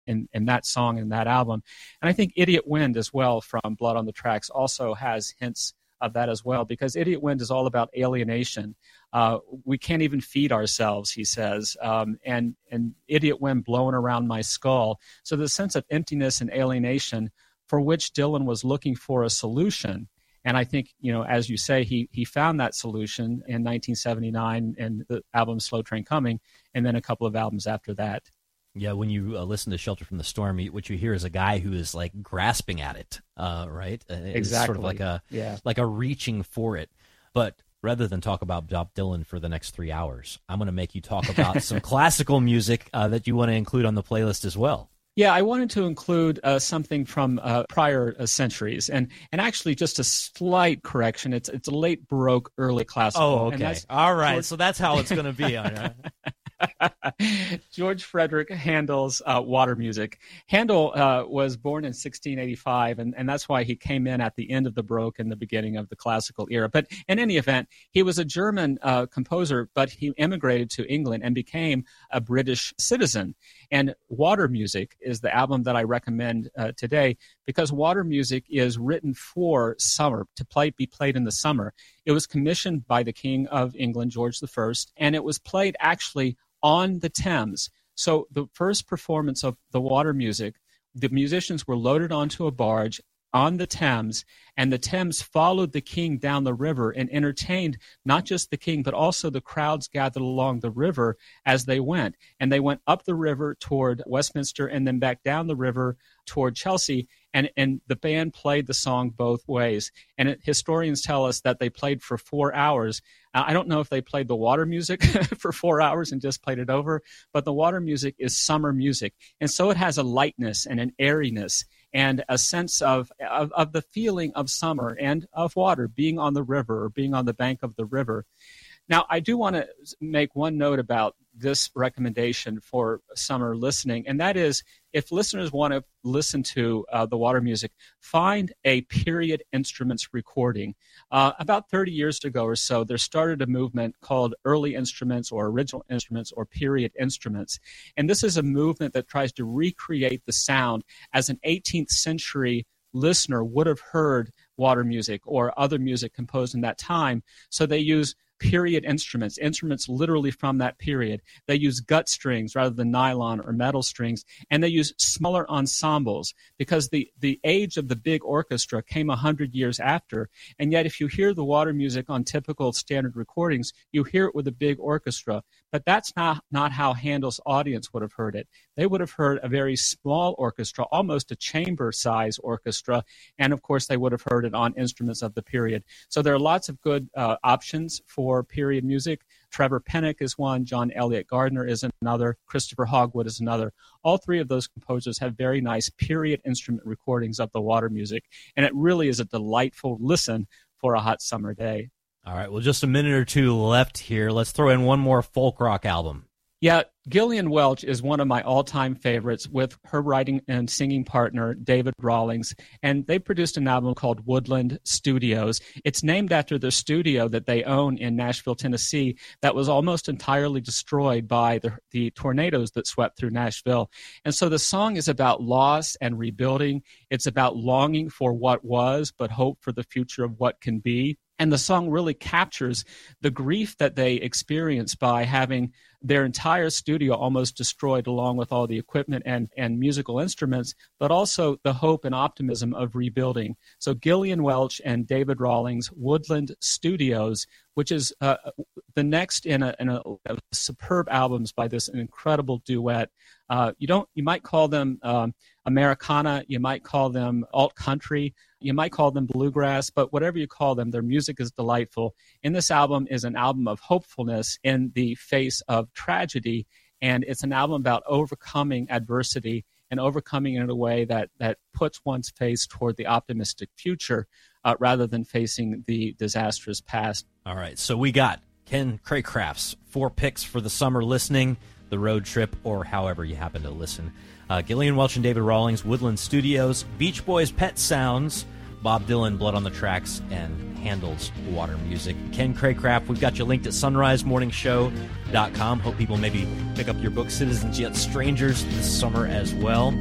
in that song and that album. And I think Idiot Wind as well from Blood on the Tracks also has hints of that as well, because Idiot Wind is all about alienation. We can't even feed ourselves, he says, and Idiot Wind blowing around my skull. So the sense of emptiness and alienation for which Dylan was looking for a solution. And I think, as you say, he found that solution in 1979 in the album Slow Train Coming, and then a couple of albums after that. Yeah, when you listen to Shelter from the Storm, what you hear is a guy who is like grasping at it, right? Exactly. It's sort of like a reaching for it. But rather than talk about Bob Dylan for the next 3 hours, I'm going to make you talk about some classical music that you want to include on the playlist as well. Yeah, I wanted to include something from prior centuries, and actually just a slight correction. It's a late Baroque, early classical. Oh, okay. All right, so that's how it's going to be. George Frederick Handel's Water Music. Handel was born in 1685, and that's why he came in at the end of the Baroque and the beginning of the classical era. But in any event, he was a German composer, but he immigrated to England and became a British citizen. And Water Music is the album that I recommend today, because Water Music is written for summer, to be played in the summer. It was commissioned by the King of England, George I, and it was played actually on the Thames. So the first performance of the Water Music, the musicians were loaded onto a barge on the Thames, and the Thames followed the king down the river and entertained not just the king, but also the crowds gathered along the river as they went. And they went up the river toward Westminster and then back down the river toward Chelsea, and the band played the song both ways. And historians tell us that they played for 4 hours. I don't know if they played the Water Music for 4 hours and just played it over, but the Water Music is summer music. And so it has a lightness and an airiness and a sense of the feeling of summer and of water, being on the river or being on the bank of the river. Now, I do want to make one note about this recommendation for summer listening, and that is, if listeners want to listen to the Water Music, find a period instruments recording. About 30 years ago or so, there started a movement called early instruments or original instruments or period instruments. And this is a movement that tries to recreate the sound as an 18th century listener would have heard Water Music or other music composed in that time. So they use period instruments literally from that period. They use gut strings rather than nylon or metal strings, and they use smaller ensembles because the age of the big orchestra came 100 years after, and yet if you hear the Water Music on typical standard recordings, you hear it with a big orchestra, but that's not how Handel's audience would have heard it. They would have heard a very small orchestra, almost a chamber-size orchestra, and of course they would have heard it on instruments of the period. So there are lots of good options for period music. Trevor Pennock is one, John Elliott Gardner is another, Christopher Hogwood is another. All three of those composers have very nice period instrument recordings of the Water Music, and it really is a delightful listen for a hot summer day. All right, well, just a minute or two left here. Let's throw in one more folk rock album. Yeah, Gillian Welch is one of my all-time favorites with her writing and singing partner, David Rawlings, and they produced an album called Woodland Studios. It's named after the studio that they own in Nashville, Tennessee, that was almost entirely destroyed by the tornadoes that swept through Nashville. And so the song is about loss and rebuilding. It's about longing for what was, but hope for the future of what can be. And the song really captures the grief that they experienced by having their entire studio almost destroyed along with all the equipment and musical instruments, but also the hope and optimism of rebuilding. So Gillian Welch and David Rawlings, Woodland Studios, which is the next in a superb albums by this incredible duet. You might call them Americana, you might call them alt country, you might call them bluegrass, but whatever you call them, their music is delightful. And this album is an album of hopefulness in the face of tragedy, and it's an album about overcoming adversity and overcoming it in a way that puts one's face toward the optimistic future rather than facing the disastrous past. All right, so we got Ken Craycraft's 4 picks for the summer listening, the road trip, or however you happen to listen. Gillian Welch and David Rawlings, Woodland Studios, Beach Boys' Pet Sounds, Bob Dylan, Blood on the Tracks, and Handel's Water Music. Ken Craycraft, we've got you linked at sunrisemorningshow.com. Hope people maybe pick up your book, Citizens Yet Strangers, this summer as well.